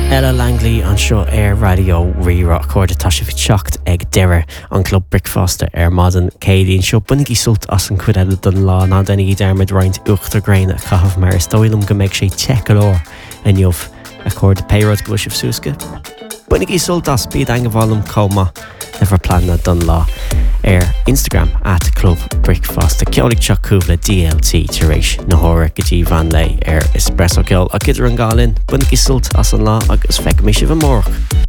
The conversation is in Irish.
Ella Langley an seo Air Radio Rira chuirde tá sé teacht ag deire an club Brickfaster madan céadaíonn seo bunig í sult as an cuideile don lá ná danig í dermid roiint uachtar grain a chahabh mar is dóilm go méid sé tecolór a neomh a chuirde péród go sibh súsca. Bunig í sult as bíad angabhálum comma never planna don lá Instagram at Club Brickfaster ceollig teach cúbla DLT taréis na hóra go dtí van lei espresso ceol a gidir an gálinn bunig í sult as an lá agus feic mé sibh amórach.